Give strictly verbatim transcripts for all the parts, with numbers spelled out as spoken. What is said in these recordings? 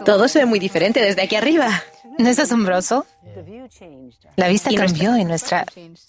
Todo se ve muy diferente desde aquí arriba. ¿No es asombroso? La vista Y cambió nuestra- y nuestra...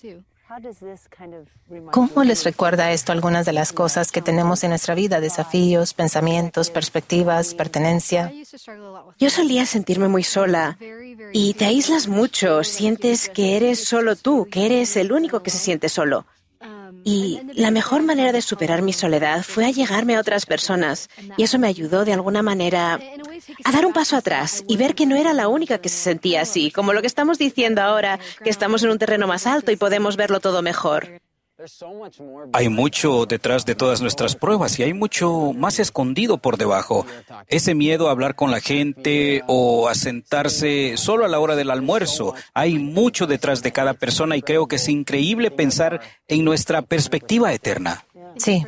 ¿Cómo les recuerda esto algunas de las cosas que tenemos en nuestra vida? Desafíos, pensamientos, perspectivas, pertenencia. Yo solía sentirme muy sola y te aíslas mucho, sientes que eres solo tú, que eres el único que se siente solo. Y la mejor manera de superar mi soledad fue allegarme a otras personas y eso me ayudó de alguna manera a dar un paso atrás y ver que no era la única que se sentía así, como lo que estamos diciendo ahora, que estamos en un terreno más alto y podemos verlo todo mejor. Hay mucho detrás de todas nuestras pruebas y hay mucho más escondido por debajo. Ese miedo a hablar con la gente o a sentarse solo a la hora del almuerzo. Hay mucho detrás de cada persona y creo que es increíble pensar en nuestra perspectiva eterna. Sí.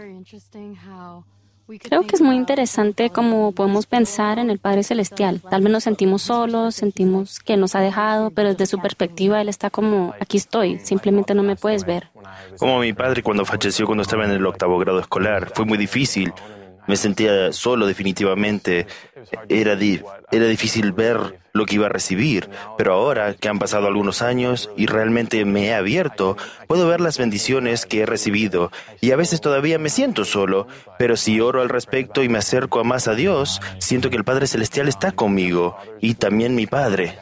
Creo que es muy interesante cómo podemos pensar en el Padre Celestial. Tal vez nos sentimos solos, sentimos que nos ha dejado, pero desde su perspectiva Él está como, aquí estoy, simplemente no me puedes ver. Como mi padre cuando falleció cuando estaba en el octavo grado escolar. Fue muy difícil. Me sentía solo definitivamente. Era, di- era difícil ver lo que iba a recibir. Pero ahora que han pasado algunos años y realmente me he abierto, puedo ver las bendiciones que he recibido. Y a veces todavía me siento solo. Pero si oro al respecto y me acerco más a Dios, siento que el Padre Celestial está conmigo. Y también mi Padre.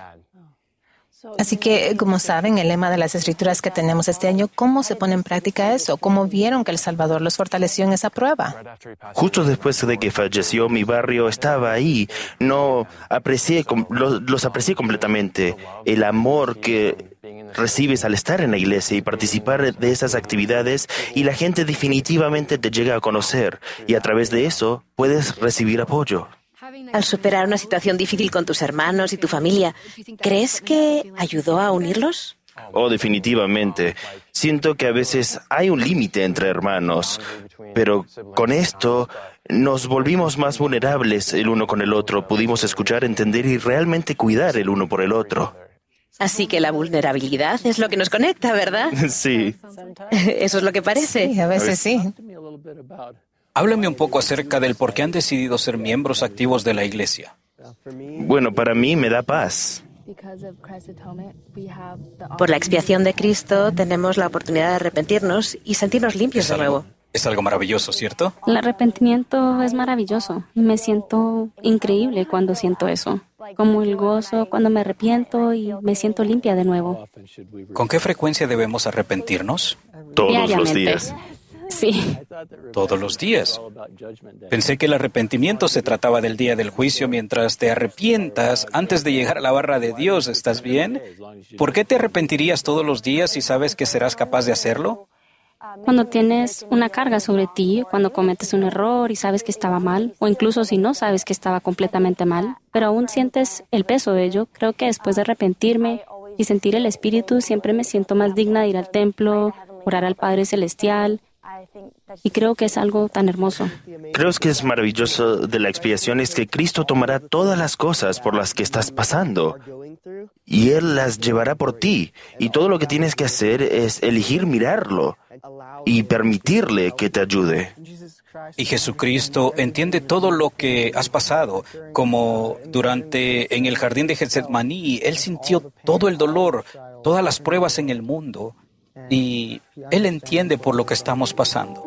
Así que, como saben, el lema de las escrituras que tenemos este año, ¿cómo se pone en práctica eso? ¿Cómo vieron que el Salvador los fortaleció en esa prueba? Justo después de que falleció, mi barrio estaba ahí. No aprecié, com- los, los aprecié completamente. El amor que recibes al estar en la iglesia y participar de esas actividades, y la gente definitivamente te llega a conocer. Y a través de eso puedes recibir apoyo. Al superar una situación difícil con tus hermanos y tu familia, ¿crees que ayudó a unirlos? Oh, definitivamente. Siento que a veces hay un límite entre hermanos, pero con esto nos volvimos más vulnerables el uno con el otro. Pudimos escuchar, entender y realmente cuidar el uno por el otro. Así que la vulnerabilidad es lo que nos conecta, ¿verdad? Sí. Eso es lo que parece. Sí, a veces sí. Háblame un poco acerca del por qué han decidido ser miembros activos de la iglesia. Bueno, para mí me da paz. Por la expiación de Cristo tenemos la oportunidad de arrepentirnos y sentirnos limpios Es de algo, nuevo. es algo maravilloso, ¿cierto? El arrepentimiento es maravilloso y me siento increíble cuando siento eso. Como el gozo cuando me arrepiento y me siento limpia de nuevo. ¿Con qué frecuencia debemos arrepentirnos? Todos los Diariamente. días. Sí. Todos los días. Pensé que el arrepentimiento se trataba del día del juicio mientras te arrepientas antes de llegar a la barra de Dios. ¿Estás bien? ¿Por qué te arrepentirías todos los días si sabes que serás capaz de hacerlo? Cuando tienes una carga sobre ti, cuando cometes un error y sabes que estaba mal, o incluso si no sabes que estaba completamente mal, pero aún sientes el peso de ello, creo que después de arrepentirme y sentir el Espíritu, siempre me siento más digna de ir al templo, orar al Padre Celestial, y creo que es algo tan hermoso. Creo que es maravilloso de la expiación es que Cristo tomará todas las cosas por las que estás pasando y Él las llevará por ti. Y todo lo que tienes que hacer es elegir mirarlo y permitirle que te ayude. Y Jesucristo entiende todo lo que has pasado, como durante en el jardín de Getsemaní, Él sintió todo el dolor, todas las pruebas en el mundo, y Él entiende por lo que estamos pasando.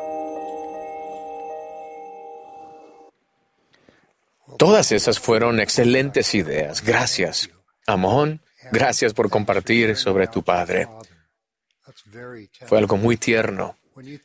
Todas esas fueron excelentes ideas. Gracias, Amón. Gracias por compartir sobre tu padre. Fue algo muy tierno.